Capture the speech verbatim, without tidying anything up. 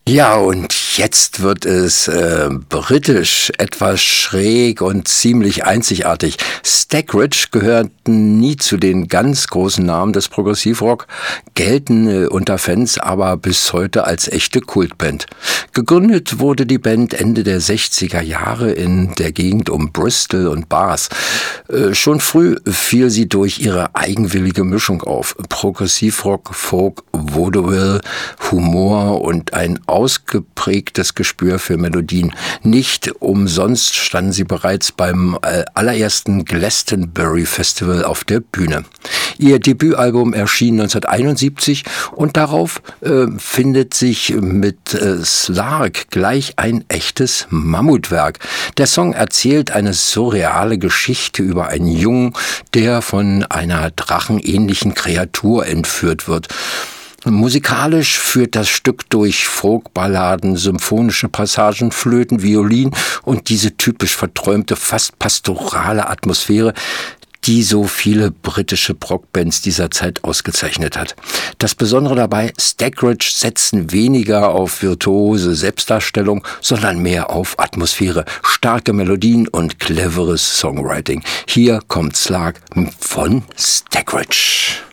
Ja, und jetzt wird es äh, britisch, etwas schräg und ziemlich einzigartig. Stackridge gehörten nie zu den ganz großen Namen des Progressivrock, gelten äh, unter Fans aber bis heute als echte Kultband. Gegründet wurde die Band Ende der sechziger Jahre in der Gegend um Bristol und Bath. Äh, schon früh fiel sie durch ihre eigenwillige Mischung auf. Progressivrock, Folk, Vaudeville, Humor und ein ausgeprägtes Gespür für Melodien. Nicht umsonst standen sie bereits beim allerersten Glastonbury Festival auf der Bühne. Ihr Debütalbum erschien neunzehnhunderteinundsiebzig und darauf äh, findet sich mit äh, Slark gleich ein echtes Mammutwerk. Der Song erzählt eine surreale Geschichte über einen Jungen, der von einer drachenähnlichen Kreatur entführt wird. Musikalisch führt das Stück durch Folkballaden, symphonische Passagen, Flöten, Violin und diese typisch verträumte, fast pastorale Atmosphäre, die so viele britische Rockbands dieser Zeit ausgezeichnet hat. Das Besondere dabei, Stackridge setzen weniger auf virtuose Selbstdarstellung, sondern mehr auf Atmosphäre, starke Melodien und cleveres Songwriting. Hier kommt Slark von Stackridge.